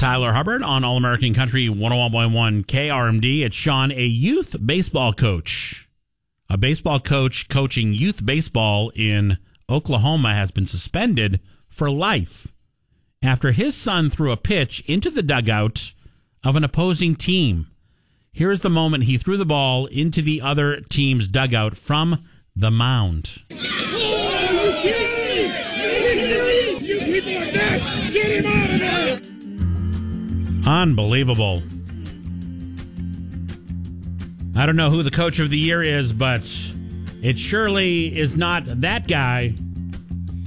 Tyler Hubbard on All-American Country 101.1 KRMD. It's Sean, a youth baseball coach. A baseball coach coaching youth baseball in Oklahoma has been suspended for life after his son threw a pitch into the dugout of an opposing team. Here's the moment he threw the ball into the other team's dugout from the mound. You people are nuts! Get him out of there! Unbelievable. I don't know who the coach of the year is, but it surely is not that guy.